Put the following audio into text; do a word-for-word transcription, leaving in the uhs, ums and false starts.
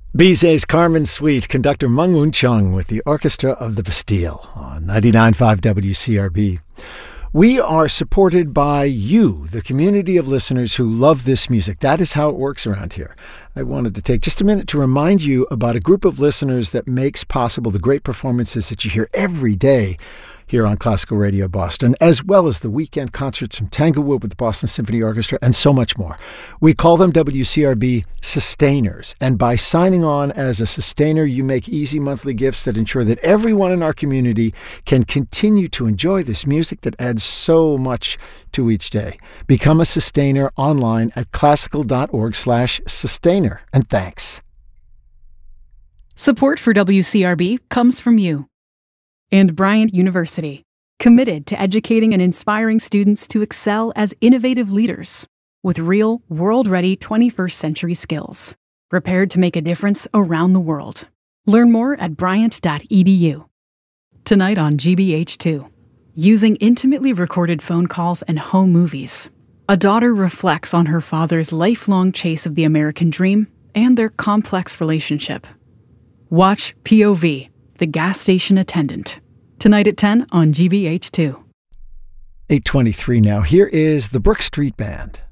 Bizet's Carmen Suite, conductor Meng Woon Chung with the Orchestra of the Bastille on ninety-nine point five W C R B. We are supported by you, the community of listeners who love this music. That is how it works around here. I wanted to take just a minute to remind you about a group of listeners that makes possible the great performances that you hear every day here on Classical Radio Boston, as well as the weekend concerts from Tanglewood with the Boston Symphony Orchestra and so much more. We call them W C R B Sustainers, and by signing on as a sustainer, you make easy monthly gifts that ensure that everyone in our community can continue to enjoy this music that adds so much to each day. Become a sustainer online at classical.org slash sustainer, and thanks. Support for W C R B comes from you and Bryant University, committed to educating and inspiring students to excel as innovative leaders with real, world-ready twenty-first century skills, prepared to make a difference around the world. Learn more at bryant dot e d u. Tonight on G B H two, using intimately recorded phone calls and home movies, a daughter reflects on her father's lifelong chase of the American dream and their complex relationship. Watch P O V, The Gas Station Attendant, tonight at ten on G B H two. eight twenty-three now. Here is the Brook Street Band.